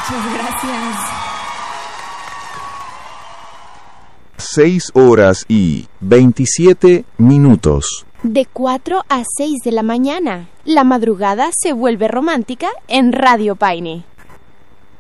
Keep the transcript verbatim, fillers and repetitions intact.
Muchas gracias. Seis horas y veintisiete minutos. De cuatro a seis de la mañana, la madrugada se vuelve romántica en Radio Paine.